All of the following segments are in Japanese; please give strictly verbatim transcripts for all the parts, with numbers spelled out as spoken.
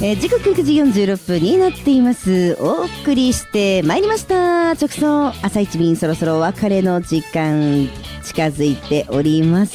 えー、時刻くじよんじゅうろっぷんになっています。お送りしてまいりました直送朝一便、そろそろお別れの時間近づいております。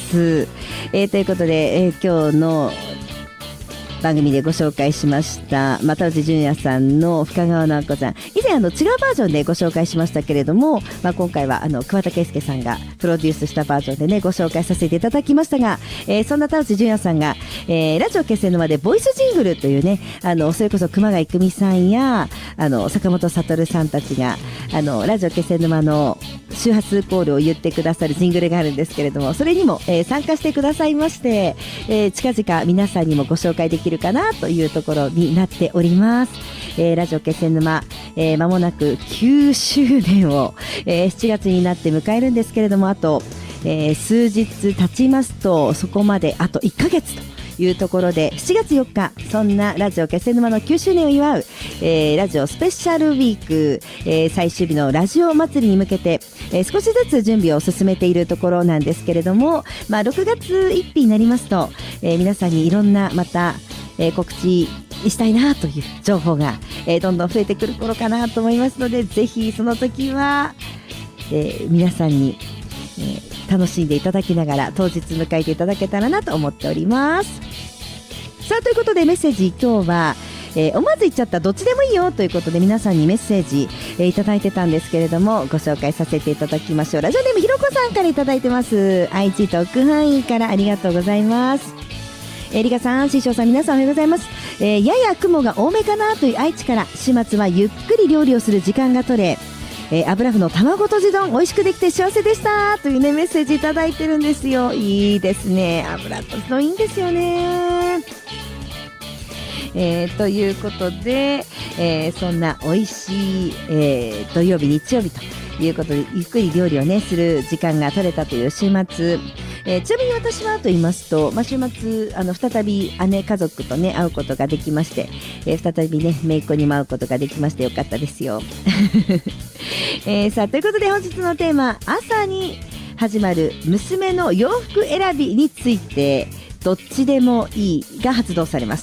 えー、ということで、えー、今日の番組でご紹介しました又内純也さんの深川直子さん、以前あの違うバージョンでご紹介しましたけれども、まあ、今回はあの桑田佳祐さんがプロデュースしたバージョンでねご紹介させていただきましたが、えー、そんな田内純也さんが、えー、ラジオ結成の間でボイスジングルというね、あのそれこそ熊谷久美さんやあの坂本悟さんたちがあのラジオ結成の間の周波数コールを言ってくださるジングルがあるんですけれども、それにも、えー、参加してくださいまして、えー、近々皆さんにもご紹介できるかなというところになっております。えー、ラジオ結成沼、えー、間もなくきゅうしゅうねんを、えー、しちがつになって迎えるんですけれども、あと、えー、数日経ちますとそこまであといっかげつというところで、しちがつよっかそんなラジオ結成沼のきゅうしゅうねんを祝う、えー、ラジオスペシャルウィーク、えー、最終日のラジオ祭りに向けて、えー、少しずつ準備を進めているところなんですけれども、まあ、ろくがつついたちになりますと、えー、皆さんにいろんなまた、えー、告知したいなという情報が、えー、どんどん増えてくる頃かなと思いますので、ぜひその時は、えー、皆さんに、えー、楽しんでいただきながら当日迎えていただけたらなと思っております。さあということでメッセージ今日は、えー、思わず言っちゃったどっちでもいいよということで皆さんにメッセージ、えー、いただいてたんですけれども、ご紹介させていただきましょう。ラジオネームひろこさんからいただいてます。愛知特派員からありがとうございます。えー、リカさん、師匠さん、皆さんおはようございます。えー、やや雲が多めかなという愛知から、始末はゆっくり料理をする時間が取れ、えー、油麩の卵とじ丼美味しくできて幸せでしたというねメッセージいただいてるんですよ。いいですね、油とじ丼いいんですよね。えー、ということで、えー、そんな美味しい、えー、土曜日日曜日ということでゆっくり料理をねする時間が取れたという週末、えー、ちなみに私はと言いますと、まあ、週末あの再び姉家族とね会うことができまして、えー、再びね姪っ子にも会うことができましてよかったですよ、えー、さあということで本日のテーマ、朝に始まる娘の洋服選びについてどっちでもいいが発動されます。